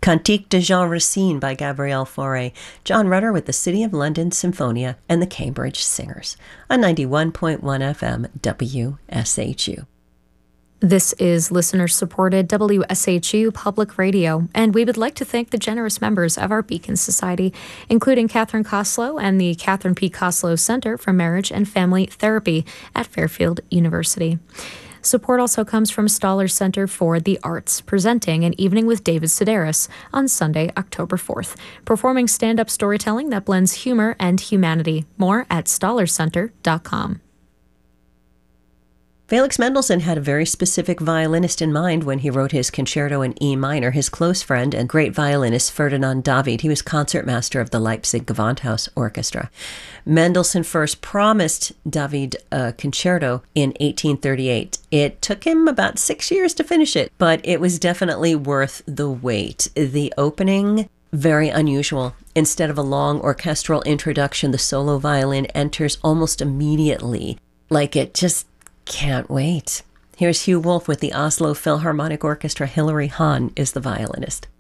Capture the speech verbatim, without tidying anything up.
Cantique de Jean Racine by Gabrielle Fauré, John Rutter with the City of London Symphonia, and the Cambridge Singers on ninety-one point one F M W S H U. This is listener-supported W S H U Public Radio, and we would like to thank the generous members of our Beacon Society, including Catherine Koslow and the Catherine P. Koslow Center for Marriage and Family Therapy at Fairfield University. Support also comes from Stoller Center for the Arts, presenting An Evening with David Sedaris on Sunday, October fourth, performing stand-up storytelling that blends humor and humanity. More at stoller center dot com. Felix Mendelssohn had a very specific violinist in mind when he wrote his concerto in E minor. His close friend and great violinist Ferdinand David, he was concertmaster of the Leipzig Gewandhaus Orchestra. Mendelssohn first promised David a concerto in eighteen thirty-eight. It took him about six years to finish it, but it was definitely worth the wait. The opening, very unusual. Instead of a long orchestral introduction, the solo violin enters almost immediately, like it just can't wait. Here's Hugh Wolf with the Oslo Philharmonic Orchestra. Hilary Hahn is the violinist.